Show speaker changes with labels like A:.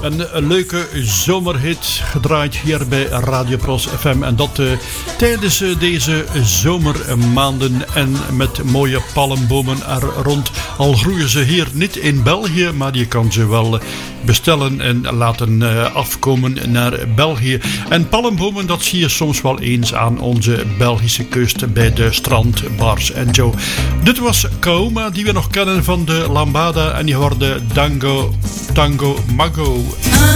A: Een leuke zomerhit gedraaid hier bij Radio Pros FM. En dat tijdens deze zomermaanden en met mooie palmbomen er rond. Al groeien ze hier niet in België, maar je kan ze wel bestellen en laten afkomen naar België. En palmbomen, dat zie je soms wel eens aan onze Belgische kust bij de strandbars en zo. Dit was Kaoma, die we nog kennen van de Lambada. En die hoorde Tango Mago.